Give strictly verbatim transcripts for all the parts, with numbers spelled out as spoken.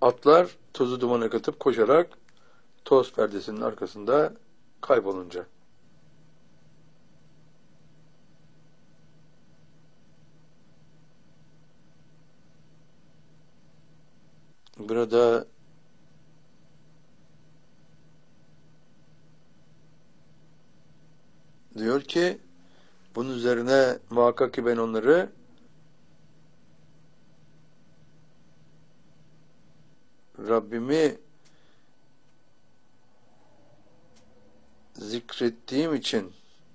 Atlar tozu dumana katıp koşarak toz perdesinin arkasında kaybolunca. Burada diyor ki bunun üzerine muhakkak ki ben onları Rabbimi zikrettiğim için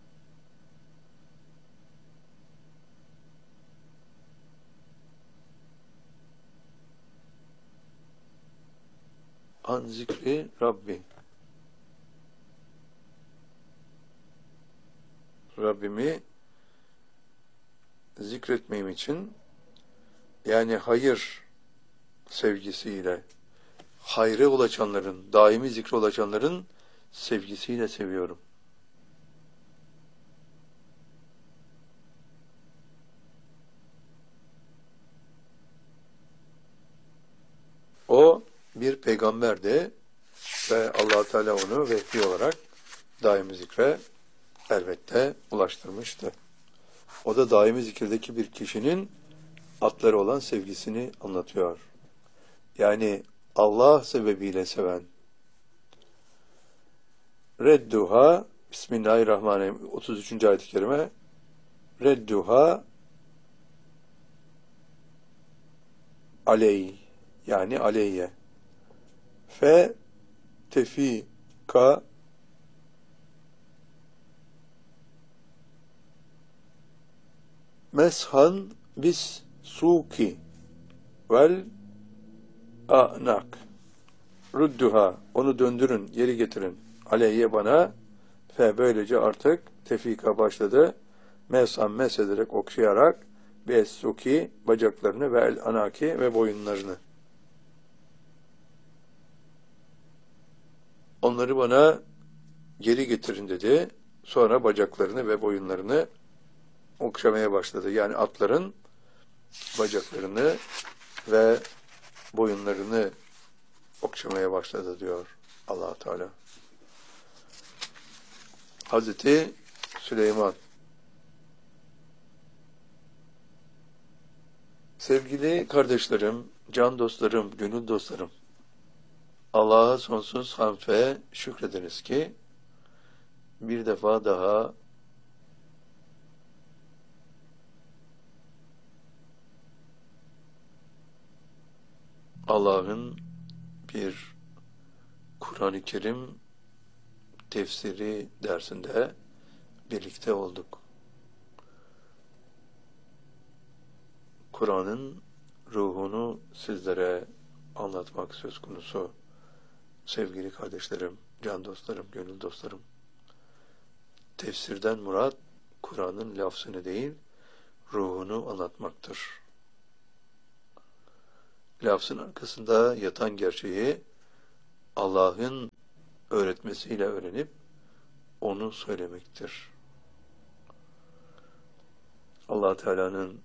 an zikri Rabbi Rabbimi zikretmeyim için, yani hayır sevgisiyle, hayra ulaşanların, daimi zikre ulaşanların sevgisiyle seviyorum. O bir peygamberdi ve Allah Teala onu vehbi olarak daimi zikre elbette ulaştırmıştı. O da daimi zikirdeki bir kişinin atları olan sevgisini anlatıyor. Yani Allah sebebiyle seven. Redduha, Bismillahirrahmanirrahim, otuz üçüncü ayet-i kerime, Redduha aleyh, yani aleyye, fe tefika meshan bis suki vel a'nak. Rudduha, onu döndürün, geri getirin. Aleyye, bana. Fe, böylece artık tefika başladı. Meshan, mesederek, okşayarak, bis suki, bacaklarını ve el anaki ve boyunlarını. Onları bana geri getirin dedi. Sonra bacaklarını ve boyunlarını okşamaya başladı. Yani atların bacaklarını ve boyunlarını okşamaya başladı diyor Allah Teala. Hazreti Süleyman. Sevgili kardeşlerim, can dostlarım, gönül dostlarım, Allah'a sonsuz hamd ve şükrediniz ki bir defa daha Allah'ın bir Kur'an-ı Kerim tefsiri dersinde birlikte olduk. Kur'an'ın ruhunu sizlere anlatmak söz konusu. Sevgili kardeşlerim, can dostlarım, gönül dostlarım. Tefsirden murat, Kur'an'ın lafzını değil, ruhunu anlatmaktır. Lafzın arkasında yatan gerçeği Allah'ın öğretmesiyle öğrenip onu söylemektir. Allah Teala'nın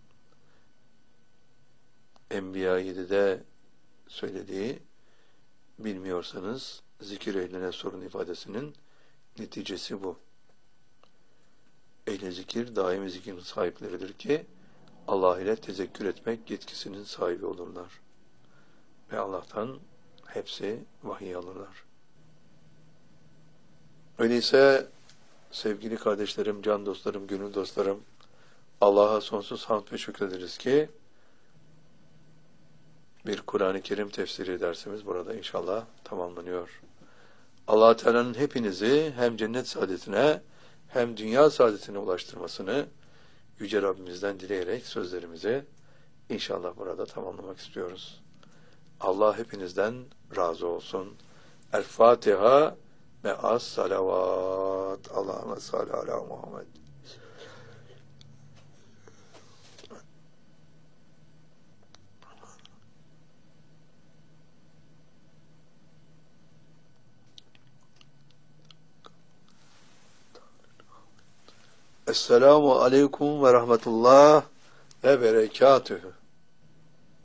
Enbiya yedide söylediği, bilmiyorsanız zikir ehline sorun ifadesinin neticesi bu. Ehl-i zikir, daimi zikirin sahipleridir ki Allah ile tezekkür etmek yetkisinin sahibi olurlar. Ve Allah'tan hepsi vahiy alırlar. Öyleyse sevgili kardeşlerim, can dostlarım, gönül dostlarım, Allah'a sonsuz hamd ve şükrederiz ki bir Kur'an-ı Kerim tefsiri dersimiz burada inşallah tamamlanıyor. Allah Teala'nın hepinizi hem cennet saadetine hem dünya saadetine ulaştırmasını Yüce Rabbimizden dileyerek sözlerimizi inşallah burada tamamlamak istiyoruz. Allah hepinizden razı olsun. El Fatiha ve as salavat. Allahümme salli ala Muhammed. Esselamu aleyküm ve rahmetullah ve berekatühü.